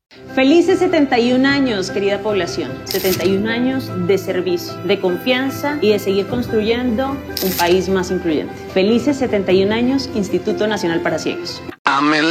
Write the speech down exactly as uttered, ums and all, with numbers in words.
Felices setenta y un años, querida población. setenta y un años de servicio, de confianza y de seguir construyendo un país más incluyente. Felices setenta y un años, Instituto Nacional para Ciegos. Amén.